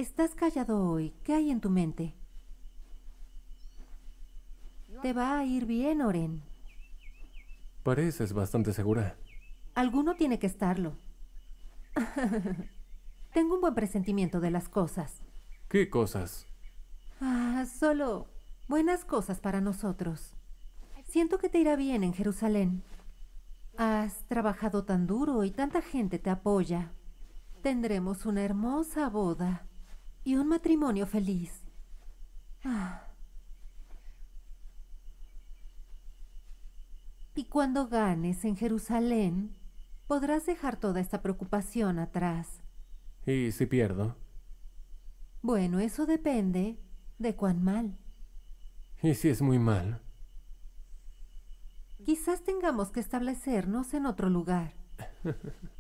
Estás callado hoy. ¿Qué hay en tu mente? Te va a ir bien, Oren. Pareces bastante segura. Alguno tiene que estarlo. Tengo un buen presentimiento de las cosas. ¿Qué cosas? Solo buenas cosas para nosotros. Siento que te irá bien en Jerusalén. Has trabajado tan duro y tanta gente te apoya. Tendremos una hermosa boda y un matrimonio feliz. Ah. Y cuando ganes en Jerusalén, podrás dejar toda esta preocupación atrás. ¿Y si pierdo? Bueno, eso depende de cuán mal. ¿Y si es muy mal? Quizás tengamos que establecernos en otro lugar.